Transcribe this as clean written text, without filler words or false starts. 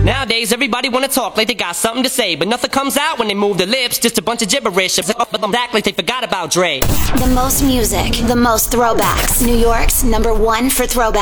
Nowadays, everybody wanna talk like they got something to say, but nothing comes out when they move their lips, just a bunch of gibberish. But them act like they forgot about Dre. The most music, the most throwbacks. New York's #1 for throwbacks.